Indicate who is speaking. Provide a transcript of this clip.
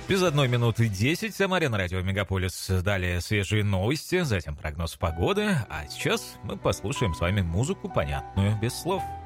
Speaker 1: Без 1:10 в Самаре на радио Мегаполис. Далее свежие новости, затем прогноз погоды. А сейчас мы послушаем с вами музыку, понятную без слов.